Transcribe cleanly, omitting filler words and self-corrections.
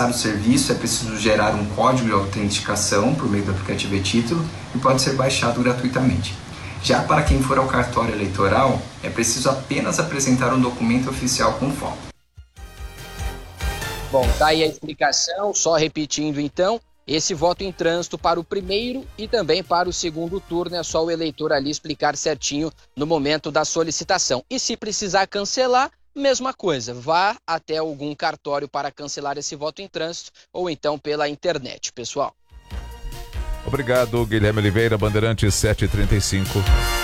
acessar o serviço é preciso gerar um código de autenticação por meio do aplicativo e-Título e pode ser baixado gratuitamente. Já para quem for ao cartório eleitoral, é preciso apenas apresentar um documento oficial com foto. Bom, tá aí a explicação, só repetindo então, esse voto em trânsito para o primeiro e também para o segundo turno é só o eleitor ali explicar certinho no momento da solicitação. E se precisar cancelar, mesma coisa, vá até algum cartório para cancelar esse voto em trânsito ou então pela internet, pessoal. Obrigado, Guilherme Oliveira, Bandeirantes 735.